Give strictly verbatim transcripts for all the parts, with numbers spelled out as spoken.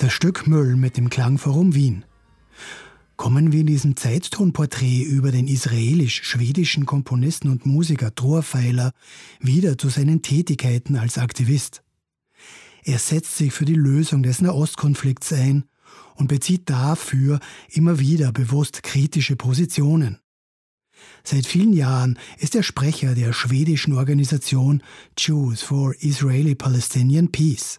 Das Stück Müll mit dem Klangforum Wien. Kommen wir in diesem Zeittonporträt über den israelisch-schwedischen Komponisten und Musiker Dror Feiler wieder zu seinen Tätigkeiten als Aktivist. Er setzt sich für die Lösung des Nahostkonflikts ein und bezieht dafür immer wieder bewusst kritische Positionen. Seit vielen Jahren ist er Sprecher der schwedischen Organisation Jews for Israeli-Palestinian Peace.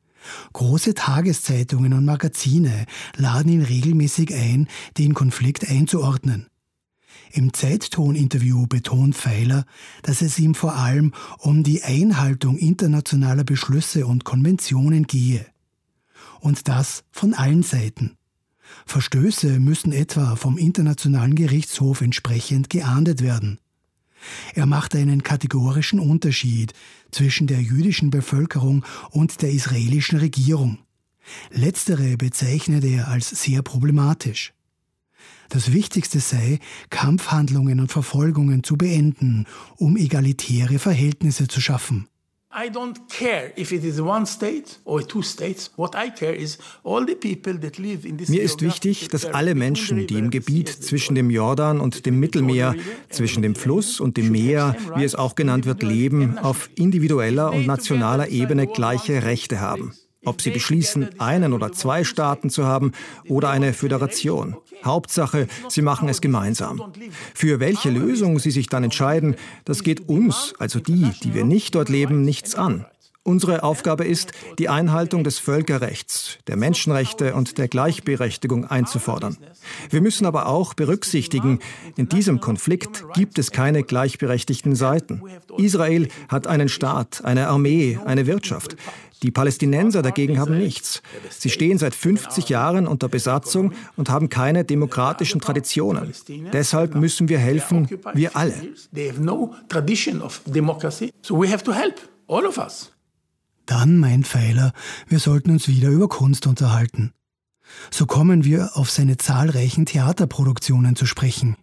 Große Tageszeitungen und Magazine laden ihn regelmäßig ein, den Konflikt einzuordnen. Im Zeitton-Interview betont Feiler, dass es ihm vor allem um die Einhaltung internationaler Beschlüsse und Konventionen gehe. Und das von allen Seiten. Verstöße müssen etwa vom Internationalen Gerichtshof entsprechend geahndet werden. Er macht einen kategorischen Unterschied zwischen der jüdischen Bevölkerung und der israelischen Regierung. Letztere bezeichnet er als sehr problematisch. Das Wichtigste sei, Kampfhandlungen und Verfolgungen zu beenden, um egalitäre Verhältnisse zu schaffen. I don't care if it is one state or two states. What I care is all the people that live in this. Mir ist wichtig, dass alle Menschen, die im Gebiet zwischen dem Jordan und dem Mittelmeer, zwischen dem Fluss und dem Meer, wie es auch genannt wird, leben, auf individueller und nationaler Ebene gleiche Rechte haben. Ob sie beschließen, einen oder zwei Staaten zu haben oder eine Föderation. Hauptsache, sie machen es gemeinsam. Für welche Lösung sie sich dann entscheiden, das geht uns, also die, die wir nicht dort leben, nichts an. Unsere Aufgabe ist, die Einhaltung des Völkerrechts, der Menschenrechte und der Gleichberechtigung einzufordern. Wir müssen aber auch berücksichtigen, in diesem Konflikt gibt es keine gleichberechtigten Seiten. Israel hat einen Staat, eine Armee, eine Wirtschaft. Die Palästinenser dagegen haben nichts. Sie stehen seit fünfzig Jahren unter Besatzung und haben keine demokratischen Traditionen. Deshalb müssen wir helfen, wir alle. Dann meint Feiler, wir sollten uns wieder über Kunst unterhalten. So kommen wir auf seine zahlreichen Theaterproduktionen zu sprechen.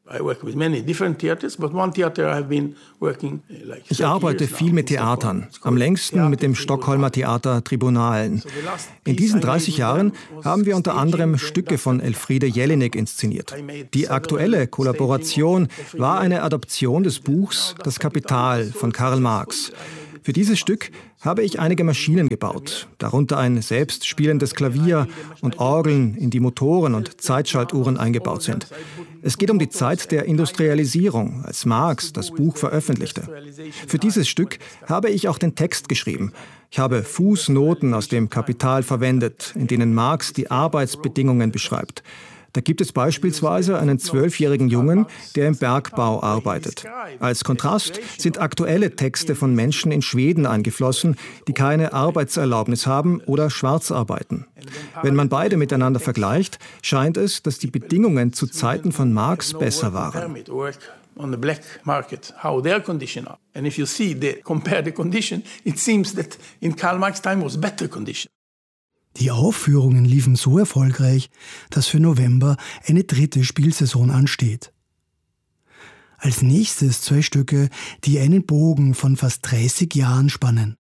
Ich arbeite viel mit Theatern, am längsten mit dem Stockholmer Theater Tribunalen. In diesen dreißig Jahren haben wir unter anderem Stücke von Elfriede Jelinek inszeniert. Die aktuelle Kollaboration war eine Adaption des Buchs Das Kapital von Karl Marx. Für dieses Stück habe ich einige Maschinen gebaut, darunter ein selbstspielendes Klavier und Orgeln, in die Motoren und Zeitschaltuhren eingebaut sind. Es geht um die Zeit der Industrialisierung, als Marx das Buch veröffentlichte. Für dieses Stück habe ich auch den Text geschrieben. Ich habe Fußnoten aus dem Kapital verwendet, in denen Marx die Arbeitsbedingungen beschreibt. Da gibt es beispielsweise einen zwölfjährigen Jungen, der im Bergbau arbeitet. Als Kontrast sind aktuelle Texte von Menschen in Schweden eingeflossen, die keine Arbeitserlaubnis haben oder schwarz arbeiten. Wenn man beide miteinander vergleicht, scheint es, dass die Bedingungen zu Zeiten von Marx besser waren. On the black market, how their condition are. And if you see the compare the condition, it seems that in Karl Marx time was better condition. Die Aufführungen liefen so erfolgreich, dass für November eine dritte Spielsaison ansteht. Als nächstes zwei Stücke, die einen Bogen von fast dreißig Jahren spannen.